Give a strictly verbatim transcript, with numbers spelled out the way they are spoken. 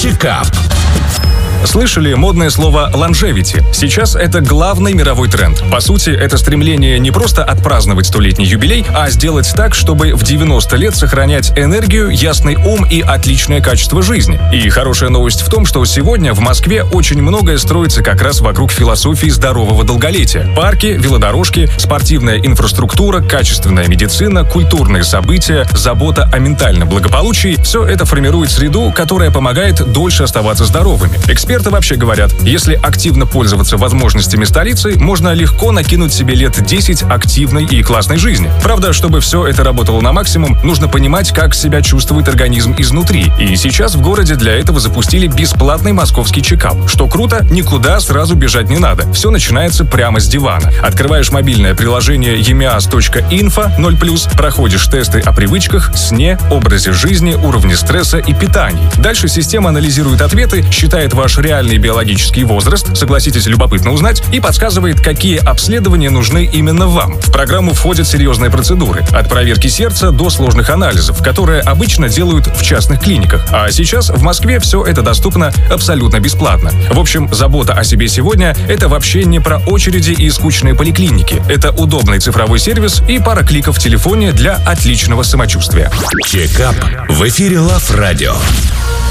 Чекап. Слышали модное слово «longevity»? Сейчас это главный мировой тренд. По сути, это стремление не просто отпраздновать столетний юбилей, а сделать так, чтобы в девяносто лет сохранять энергию, ясный ум и отличное качество жизни. И хорошая новость в том, что сегодня в Москве очень многое строится как раз вокруг философии здорового долголетия. Парки, велодорожки, спортивная инфраструктура, качественная медицина, культурные события, забота о ментальном благополучии – все это формирует среду, которая помогает дольше оставаться здоровыми. Эксперты вообще говорят, если активно пользоваться возможностями столицы, можно легко накинуть себе лет десять активной и классной жизни. Правда, чтобы все это работало на максимум, нужно понимать, как себя чувствует организм изнутри. И сейчас в городе для этого запустили бесплатный московский чекап. Что круто, никуда сразу бежать не надо. Все начинается прямо с дивана. Открываешь мобильное приложение emias точка инфо ноль плюс, проходишь тесты о привычках, сне, образе жизни, уровне стресса и питании. Дальше система анализирует ответы, считает ваш реальный биологический возраст, согласитесь, любопытно узнать, и подсказывает, какие обследования нужны именно вам. В программу входят серьезные процедуры, от проверки сердца до сложных анализов, которые обычно делают в частных клиниках. А сейчас в Москве все это доступно абсолютно бесплатно. В общем, забота о себе сегодня – это вообще не про очереди и скучные поликлиники. Это удобный цифровой сервис и пара кликов в телефоне для отличного самочувствия. Чекап в эфире Лав Радио.